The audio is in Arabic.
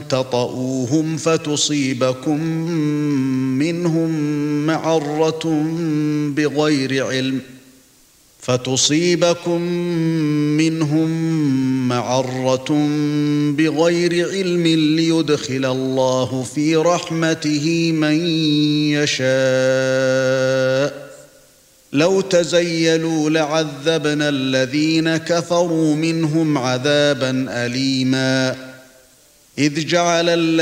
تطؤوهم فتصيبكم منهم معرة بغير علم ليدخل الله في رحمته من يشاء لو تزيلوا لعذبنا الذين كفروا منهم عذابا أليما إذ جعل